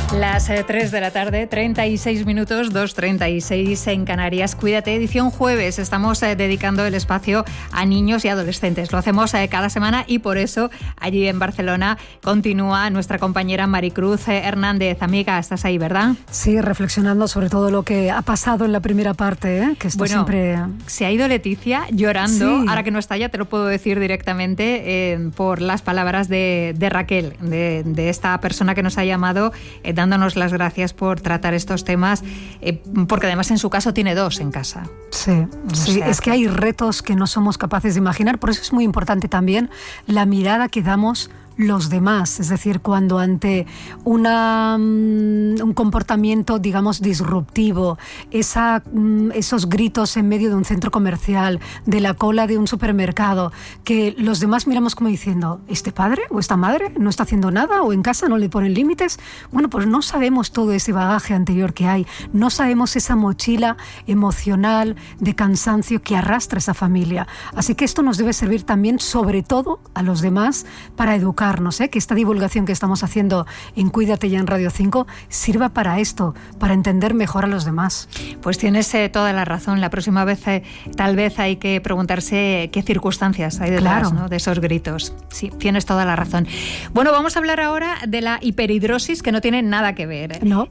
Las 3 de la tarde, 36 minutos, 2:36 en Canarias. Cuídate, edición jueves. Estamos dedicando el espacio a niños y adolescentes. Lo hacemos cada semana y por eso allí en Barcelona continúa nuestra compañera Maricruz Hernández. Amiga, estás ahí, ¿verdad? Sí, reflexionando sobre todo lo que ha pasado en la primera parte, que esto siempre... Se ha ido Leticia llorando. Sí. Ahora que no está ya te lo puedo decir directamente por las palabras de Raquel, de esta persona que nos ha llamado, dándonos las gracias por tratar estos temas, porque además en su caso tiene 2 en casa. Sí, es que hay retos que no somos capaces de imaginar, por eso es muy importante también la mirada que damos los demás, es decir, cuando ante un comportamiento, digamos, disruptivo, esos gritos en medio de un centro comercial, de la cola de un supermercado, que los demás miramos como diciendo, ¿este padre o esta madre no está haciendo nada o en casa no le ponen límites? Bueno, pues no sabemos todo ese bagaje anterior que hay, no sabemos esa mochila emocional de cansancio que arrastra esa familia. Así que esto nos debe servir también, sobre todo, a los demás para educar. Que esta divulgación que estamos haciendo en Cuídate ya en Radio 5 sirva para esto, para entender mejor a los demás. Pues tienes toda la razón. La próxima vez tal vez hay que preguntarse qué circunstancias hay detrás, ¿no?, de esos gritos. Sí, tienes toda la razón. Bueno, vamos a hablar ahora de la hiperhidrosis, que no tiene nada que ver. No.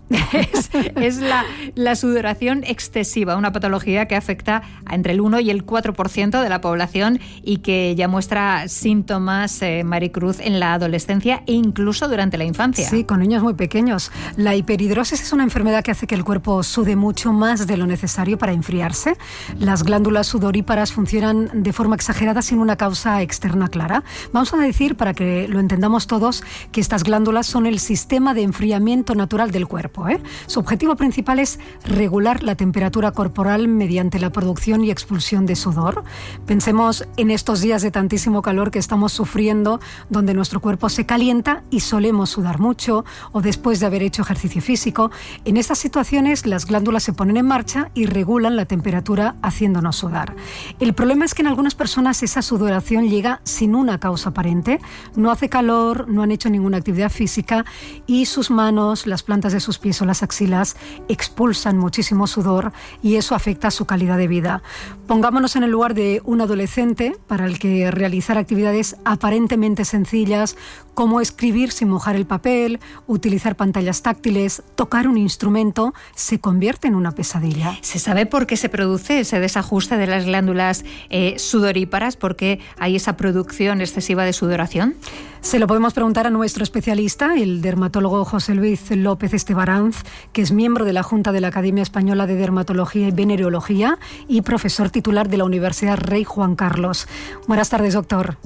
Es la sudoración excesiva, una patología que afecta a entre el 1 y el 4% de la población y que ya muestra síntomas, Maricruz, en la adolescencia e incluso durante la infancia. Sí, con niños muy pequeños. La hiperhidrosis es una enfermedad que hace que el cuerpo sude mucho más de lo necesario para enfriarse. Las glándulas sudoríparas funcionan de forma exagerada sin una causa externa clara. Vamos a decir, para que lo entendamos todos, que estas glándulas son el sistema de enfriamiento natural del cuerpo. Su objetivo principal es regular la temperatura corporal mediante la producción y expulsión de sudor. Pensemos en estos días de tantísimo calor que estamos sufriendo, donde nuestro cuerpo se calienta y solemos sudar mucho, o después de haber hecho ejercicio físico. En estas situaciones las glándulas se ponen en marcha y regulan la temperatura haciéndonos sudar. El problema es que en algunas personas esa sudoración llega sin una causa aparente, no hace calor, no han hecho ninguna actividad física y sus manos, las plantas de sus pies o las axilas expulsan muchísimo sudor y eso afecta a su calidad de vida. Pongámonos en el lugar de un adolescente para el que realizar actividades aparentemente sencillas como escribir sin mojar el papel, utilizar pantallas táctiles, tocar un instrumento, se convierte en una pesadilla. ¿Se sabe por qué se produce ese desajuste de las glándulas sudoríparas? ¿Por qué hay esa producción excesiva de sudoración? Se lo podemos preguntar a nuestro especialista, el dermatólogo José Luis López Estebaranz, que es miembro de la Junta de la Academia Española de Dermatología y Venereología y profesor titular de la Universidad Rey Juan Carlos. Buenas tardes, doctor.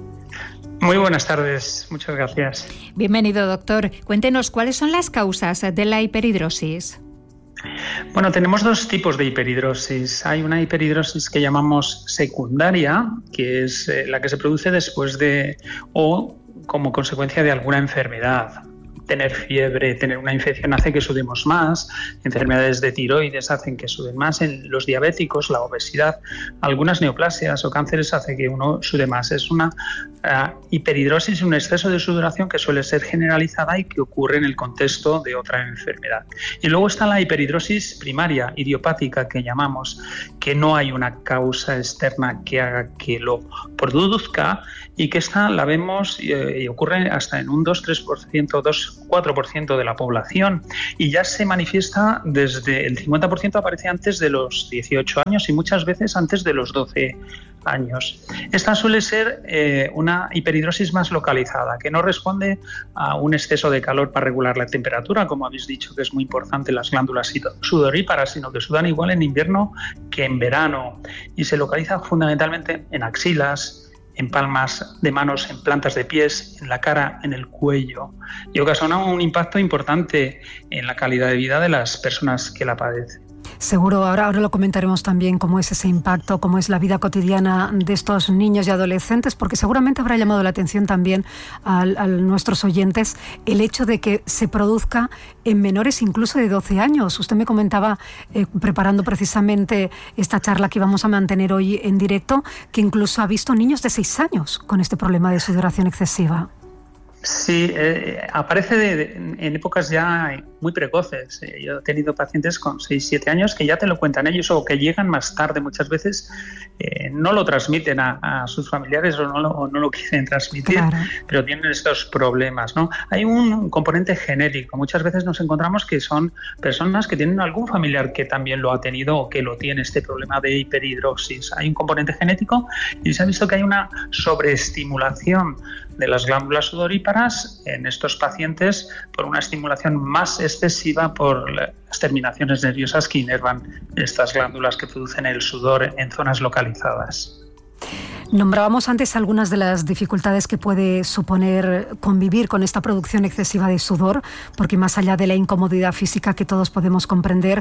Muy buenas tardes, muchas gracias. Bienvenido, doctor. Cuéntenos, ¿cuáles son las causas de la hiperhidrosis? Bueno, tenemos 2 tipos de hiperhidrosis. Hay una hiperhidrosis que llamamos secundaria, que es la que se produce después de o como consecuencia de alguna enfermedad. Tener fiebre, tener una infección hace que sudemos más, enfermedades de tiroides hacen que suden más, en los diabéticos, la obesidad, algunas neoplasias o cánceres hace que uno sude más. Es una hiperhidrosis, un exceso de sudoración que suele ser generalizada y que ocurre en el contexto de otra enfermedad. Y luego está la hiperhidrosis primaria, idiopática, que llamamos, que no hay una causa externa que haga que lo produzca y que esta la vemos y ocurre hasta en un 2-3%, 2-4% de la población y ya se manifiesta desde el 50% aparece antes de los 18 años y muchas veces antes de los 12 años. Esta suele ser una hiperhidrosis más localizada, que no responde a un exceso de calor para regular la temperatura, como habéis dicho, que es muy importante las glándulas sudoríparas, sino que sudan igual en invierno que en verano y se localiza fundamentalmente en axilas, en palmas de manos, en plantas de pies, en la cara, en el cuello y ocasiona un impacto importante en la calidad de vida de las personas que la padecen. Seguro, ahora lo comentaremos también cómo es ese impacto, cómo es la vida cotidiana de estos niños y adolescentes, porque seguramente habrá llamado la atención también a nuestros oyentes el hecho de que se produzca en menores incluso de 12 años. Usted me comentaba, preparando precisamente esta charla que vamos a mantener hoy en directo, que incluso ha visto niños de 6 años con este problema de sudoración excesiva. Sí, aparece en épocas ya muy precoces. Yo he tenido pacientes con 6-7 años que ya te lo cuentan ellos o que llegan más tarde. Muchas veces no lo transmiten a sus familiares o no lo quieren transmitir, claro, pero tienen estos problemas, ¿no? Hay un componente genético. Muchas veces nos encontramos que son personas que tienen algún familiar que también lo ha tenido o que lo tiene, este problema de hiperhidrosis. Hay un componente genético y se ha visto que hay una sobreestimulación de las glándulas sudoríparas en estos pacientes por una estimulación más excesiva por las terminaciones nerviosas que inervan estas glándulas que producen el sudor en zonas localizadas. Nombrábamos antes algunas de las dificultades que puede suponer convivir con esta producción excesiva de sudor, porque más allá de la incomodidad física que todos podemos comprender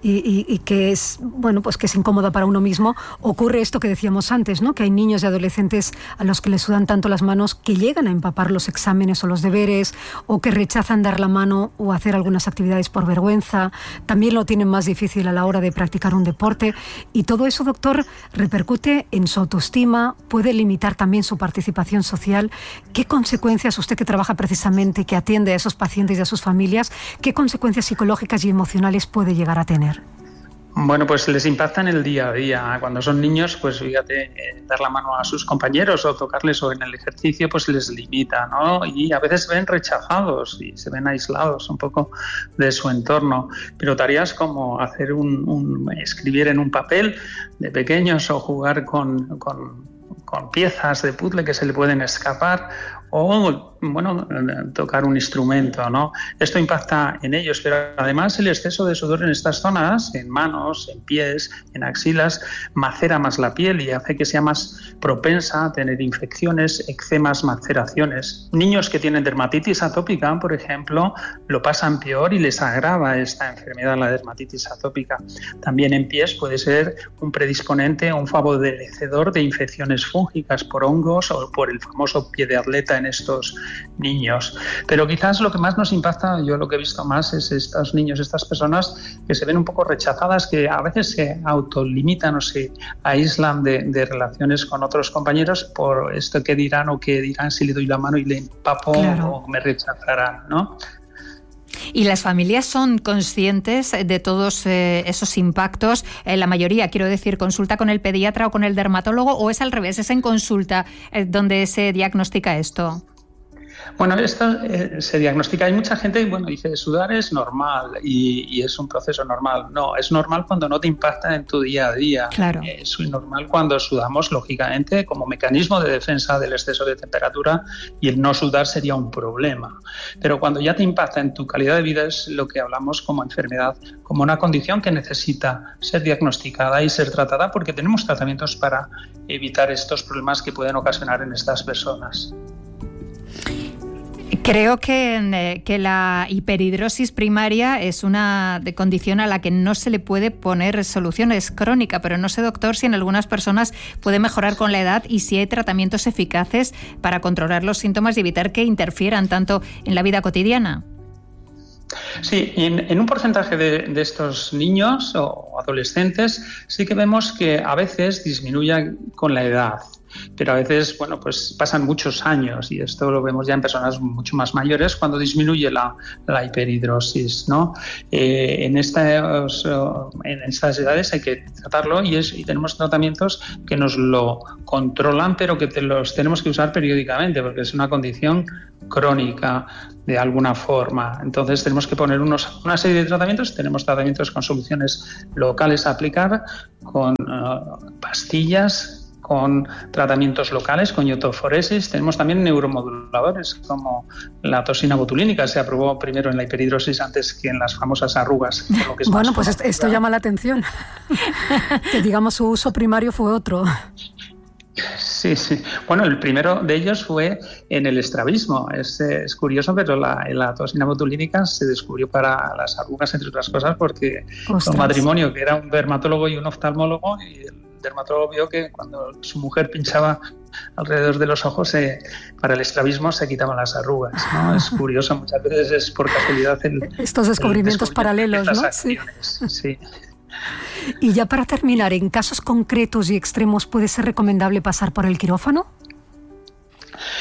y que es, bueno, pues que es incómoda para uno mismo, ocurre esto que decíamos antes, ¿no? Que hay niños y adolescentes a los que les sudan tanto las manos que llegan a empapar los exámenes o los deberes, o que rechazan dar la mano o hacer algunas actividades por vergüenza. También lo tienen más difícil a la hora de practicar un deporte, y todo eso, doctor, repercute en su autoestima, puede limitar también su participación social. ¿Qué consecuencias, usted que trabaja precisamente, que atiende a esos pacientes y a sus familias, qué consecuencias psicológicas y emocionales puede llegar a tener? Bueno, pues les impacta en el día a día. Cuando son niños, pues fíjate, dar la mano a sus compañeros o tocarles o en el ejercicio, pues les limita, ¿no? Y a veces se ven rechazados y se ven aislados un poco de su entorno. Pero tareas como hacer escribir en un papel de pequeños o jugar con piezas de puzzle que se le pueden escapar, o bueno, tocar un instrumento, ¿no? Esto impacta en ellos, pero además el exceso de sudor en estas zonas, en manos, en pies, en axilas, macera más la piel y hace que sea más propensa a tener infecciones, eczemas, maceraciones. Niños que tienen dermatitis atópica, por ejemplo, lo pasan peor y les agrava esta enfermedad, la dermatitis atópica. También en pies puede ser un predisponente o un favorecedor de infecciones fúngicas por hongos o por el famoso pie de atleta en estos niños. Pero quizás lo que más nos impacta, yo lo que he visto más, es estos niños, estas personas que se ven un poco rechazadas, que a veces se autolimitan o se aíslan de relaciones con otros compañeros por esto que dirán o que dirán si le doy la mano y le empapo, claro, o me rechazarán, ¿no? ¿Y las familias son conscientes de todos esos impactos? La mayoría, quiero decir, ¿consulta con el pediatra o con el dermatólogo, o es al revés, es en consulta donde se diagnostica esto? Bueno, esto se diagnostica. Hay mucha gente que dice sudar es normal y es un proceso normal. No, es normal cuando no te impacta en tu día a día. Claro. Es normal cuando sudamos, lógicamente, como mecanismo de defensa del exceso de temperatura, y el no sudar sería un problema. Pero cuando ya te impacta en tu calidad de vida es lo que hablamos como enfermedad, como una condición que necesita ser diagnosticada y ser tratada, porque tenemos tratamientos para evitar estos problemas que pueden ocasionar en estas personas. Creo que la hiperhidrosis primaria es una condición a la que no se le puede poner solución, es crónica, pero no sé, doctor, si en algunas personas puede mejorar con la edad y si hay tratamientos eficaces para controlar los síntomas y evitar que interfieran tanto en la vida cotidiana. Sí, y en un porcentaje de estos niños o adolescentes sí que vemos que a veces disminuye con la edad. Pero a veces, pues pasan muchos años, y esto lo vemos ya en personas mucho más mayores cuando disminuye la hiperhidrosis, ¿no? En estas edades hay que tratarlo y tenemos tratamientos que nos lo controlan, pero que los tenemos que usar periódicamente porque es una condición crónica de alguna forma. Entonces tenemos que poner una serie de tratamientos. Tenemos tratamientos con soluciones locales a aplicar, con pastillas, con tratamientos locales, con iotoforesis. Tenemos también neuromoduladores como la toxina botulínica. Se aprobó primero en la hiperhidrosis antes que en las famosas arrugas. Bueno, pues esto llama la atención. Que digamos su uso primario fue otro. Sí. Bueno, el primero de ellos fue en el estrabismo. Es curioso, pero la toxina botulínica se descubrió para las arrugas, entre otras cosas, porque un matrimonio que era un dermatólogo y un oftalmólogo, y el dermatólogo vio que cuando su mujer pinchaba alrededor de los ojos, para el estrabismo se quitaban las arrugas, ¿no? Es curioso, muchas veces es por casualidad estos descubrimientos paralelos, ¿no? Sí. Y ya para terminar, ¿en casos concretos y extremos puede ser recomendable pasar por el quirófano?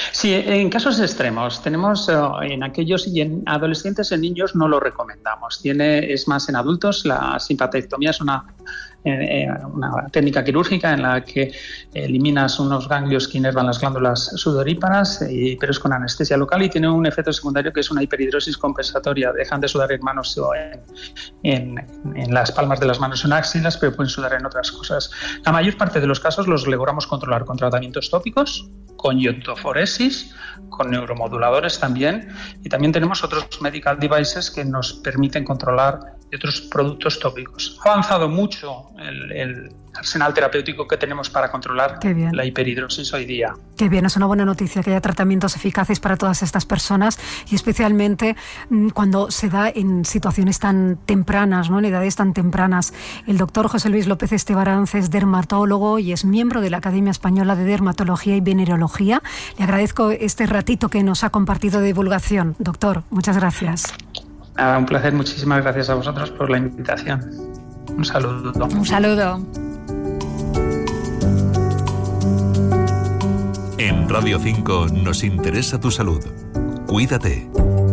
Sí, en casos extremos. Tenemos en aquellos y en adolescentes, en niños no lo recomendamos. Es más en adultos. La simpatectomía es una técnica quirúrgica en la que eliminas unos ganglios que inervan las glándulas sudoríparas, pero es con anestesia local y tiene un efecto secundario que es una hiperhidrosis compensatoria. Dejan de sudar en manos o en las palmas de las manos, en axilas, pero pueden sudar en otras cosas. La mayor parte de los casos los logramos controlar con tratamientos tópicos, con iodoforesis, con neuromoduladores también, y también tenemos otros medical devices que nos permiten controlar otros productos tópicos. Ha avanzado mucho el arsenal terapéutico que tenemos para controlar la hiperhidrosis hoy día. Qué bien, es una buena noticia que haya tratamientos eficaces para todas estas personas y especialmente cuando se da en situaciones tan tempranas, ¿no? En edades tan tempranas. El doctor José Luis López Estebaranz es dermatólogo y es miembro de la Academia Española de Dermatología y Venerología. Le agradezco este ratito que nos ha compartido de divulgación. Doctor, muchas gracias. Un placer, muchísimas gracias a vosotros por la invitación. Un saludo. Un saludo. En Radio 5 nos interesa tu salud. Cuídate.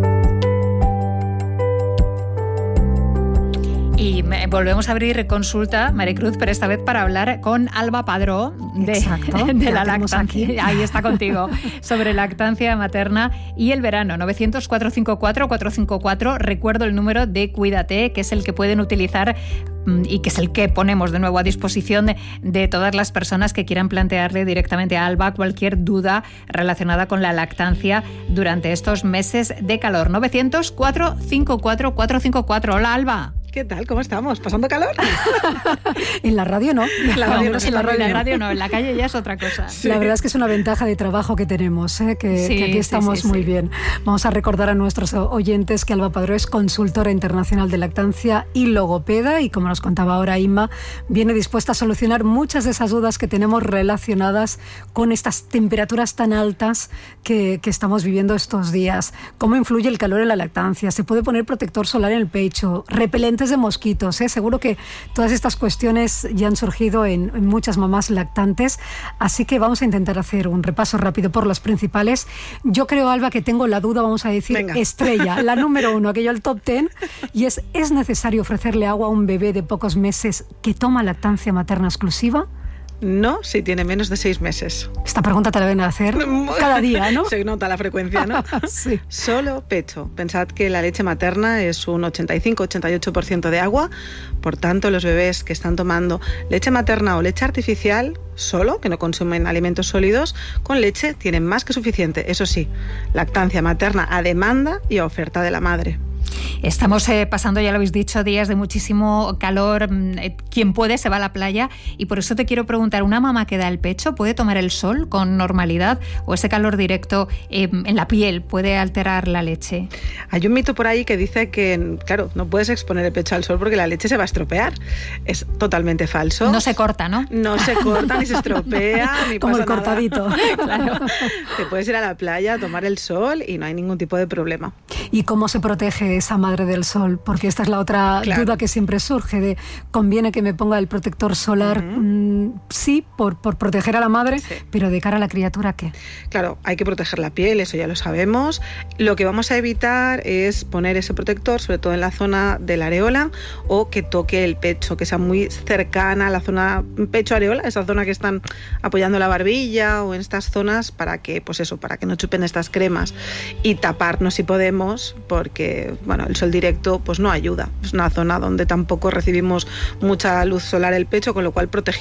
Y volvemos a abrir consulta, Maricruz, pero esta vez para hablar con Alba Padró de la lactancia. Ahí está contigo, sobre lactancia materna y el verano. 900-454-454. Recuerdo el número de Cuídate, que es el que pueden utilizar y que es el que ponemos de nuevo a disposición de todas las personas que quieran plantearle directamente a Alba cualquier duda relacionada con la lactancia durante estos meses de calor. 900-454-454. Hola, Alba. ¿Qué tal? ¿Cómo estamos? ¿Pasando calor? En la radio no. En la radio no, en la calle ya es otra cosa. Sí. La verdad es que es una ventaja de trabajo que tenemos, que aquí estamos muy bien. Vamos a recordar a nuestros oyentes que Alba Padró es consultora internacional de lactancia y logopeda y, como nos contaba ahora Inma, viene dispuesta a solucionar muchas de esas dudas que tenemos relacionadas con estas temperaturas tan altas que estamos viviendo estos días. ¿Cómo influye el calor en la lactancia? ¿Se puede poner protector solar en el pecho? ¿Repelentes de mosquitos? Seguro que todas estas cuestiones ya han surgido en muchas mamás lactantes, así que vamos a intentar hacer un repaso rápido por las principales. Yo creo, Alba, que tengo la duda, vamos a decir, estrella, la número 1, aquello al top 10, y ¿es necesario ofrecerle agua a un bebé de pocos meses que toma lactancia materna exclusiva? No, si tiene menos de 6 meses. Esta pregunta te la ven a hacer cada día, ¿no? Se nota la frecuencia, ¿no? Sí. Solo pecho. Pensad que la leche materna es un 85-88% de agua. Por tanto, los bebés que están tomando leche materna o leche artificial solo, que no consumen alimentos sólidos, con leche tienen más que suficiente. Eso sí, lactancia materna a demanda y a oferta de la madre. Estamos pasando, ya lo habéis dicho, días de muchísimo calor. Quien puede se va a la playa y por eso te quiero preguntar, ¿una mamá que da el pecho puede tomar el sol con normalidad o ese calor directo en la piel puede alterar la leche? Hay un mito por ahí que dice que, claro, no puedes exponer el pecho al sol porque la leche se va a estropear. Es totalmente falso. No se corta, ¿no? No se corta, ni se estropea, ni como pasa el cortadito. Claro. Te puedes ir a la playa a tomar el sol y no hay ningún tipo de problema. ¿Y cómo se protege esa madre del sol? Porque esta es la otra duda que siempre surge de ¿conviene que me ponga el protector solar? Sí, por proteger a la madre, pero de cara a la criatura, ¿qué? Claro, hay que proteger la piel, eso ya lo sabemos. Lo que vamos a evitar es poner ese protector, sobre todo en la zona de la areola, o que toque el pecho, que sea muy cercana a la zona pecho-areola, esa zona que están apoyando la barbilla o en estas zonas para que, pues eso, para que no chupen estas cremas, y taparnos si podemos, porque bueno, el sol directo pues no ayuda. Es una zona donde tampoco recibimos mucha luz solar el pecho, con lo cual protegiendo